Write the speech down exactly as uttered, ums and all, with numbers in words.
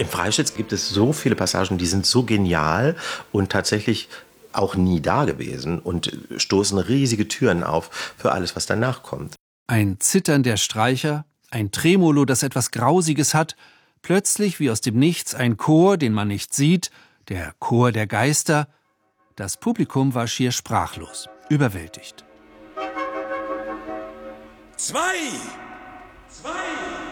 Im Freischütz gibt es so viele Passagen, die sind so genial und tatsächlich auch nie da gewesen und stoßen riesige Türen auf für alles, was danach kommt. Ein Zittern der Streicher, ein Tremolo, das etwas Grausiges hat, plötzlich wie aus dem Nichts ein Chor, den man nicht sieht, der Chor der Geister. Das Publikum war schier sprachlos, überwältigt. Zwei! Zwei!